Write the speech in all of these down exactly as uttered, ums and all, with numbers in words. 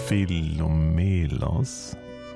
Philomelos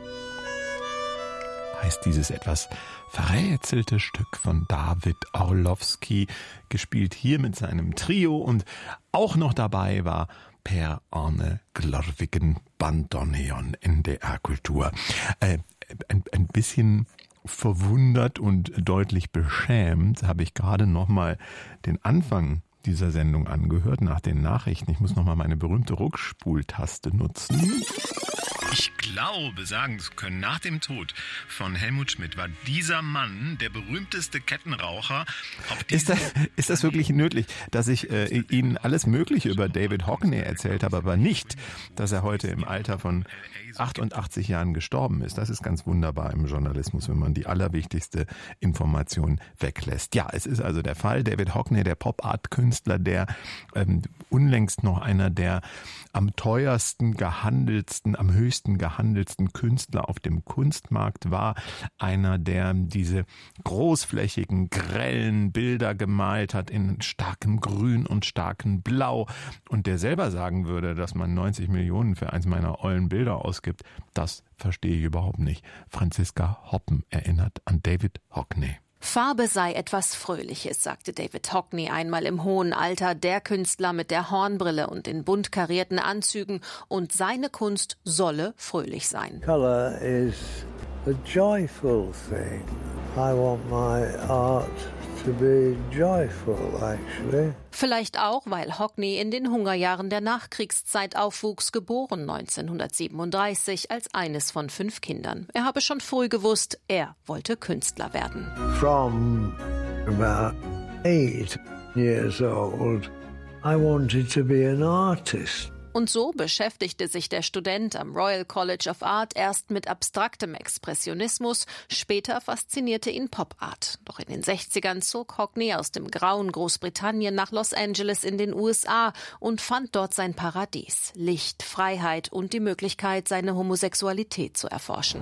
heißt dieses etwas verrätselte Stück von David Orlowski, gespielt hier mit seinem Trio, und auch noch dabei war Per Arne Glorvigen, Bandoneon, N D R Kultur. Äh, ein, ein bisschen verwundert und deutlich beschämt habe ich gerade noch mal den Anfang dieser Sendung angehört, nach den Nachrichten. Ich muss noch mal meine berühmte Rückspultaste nutzen. Ich glaube, sagen zu können, nach dem Tod von Helmut Schmidt war dieser Mann der berühmteste Kettenraucher. Auf ist, das, ist das wirklich nötig, dass ich äh, Ihnen alles Mögliche über David Hockney erzählt habe, aber nicht, dass er heute im Alter von achtundachtzig Jahren gestorben ist? Das ist ganz wunderbar im Journalismus, wenn man die allerwichtigste Information weglässt. Ja, es ist also der Fall. David Hockney, der Pop-Art-Künstler, der ähm, unlängst noch einer der am teuersten gehandeltsten, am höchsten gehandeltsten Künstler auf dem Kunstmarkt war, einer, der diese großflächigen, grellen Bilder gemalt hat in starkem Grün und starkem Blau, und der selber sagen würde, dass man neunzig Millionen für eins meiner ollen Bilder ausgibt. Das verstehe ich überhaupt nicht. Franziska Hoppen erinnert an David Hockney. Farbe sei etwas Fröhliches, sagte David Hockney einmal im hohen Alter, der Künstler mit der Hornbrille und den bunt karierten Anzügen, und seine Kunst solle fröhlich sein. Color is a joyful thing. I want my art to be joyful, actually. Vielleicht auch, weil Hockney in den Hungerjahren der Nachkriegszeit aufwuchs, geboren neunzehnhundertsiebenunddreißig als eines von fünf Kindern. Er habe schon früh gewusst, er wollte Künstler werden. From about eight years old, I wanted to be an artist. Und so beschäftigte sich der Student am Royal College of Art erst mit abstraktem Expressionismus, später faszinierte ihn Pop-Art. Doch in den sechzigern zog Hockney aus dem grauen Großbritannien nach Los Angeles in den U S A und fand dort sein Paradies, Licht, Freiheit und die Möglichkeit, seine Homosexualität zu erforschen.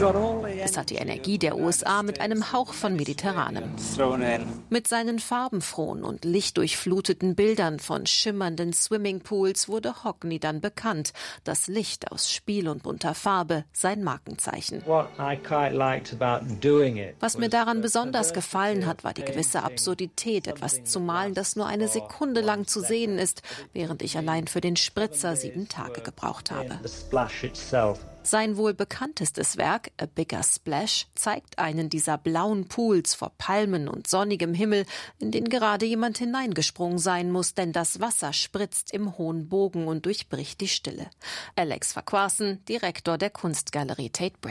Es hat die Energie der U S A mit einem Hauch von Mediterranem. Mit seinen farbenfrohen und lichtdurchfluteten Bildern von schimmernden Swimmingpools wurde Hockney dann bekannt. Das Licht aus Spiel und bunter Farbe, sein Markenzeichen. Was mir daran besonders gefallen hat, war die gewisse Absurdität, etwas zu malen, das nur eine Sekunde lang zu sehen ist, während ich allein für den Spritzer sieben Tage gebraucht habe. Sein wohl bekanntestes Werk, A Bigger Splash, zeigt einen dieser blauen Pools vor Palmen und sonnigem Himmel, in den gerade jemand hineingesprungen sein muss, denn das Wasser spritzt im hohen Bogen und durchbricht die Stille. Alex Farquharson, Direktor der Kunstgalerie Tate Britain.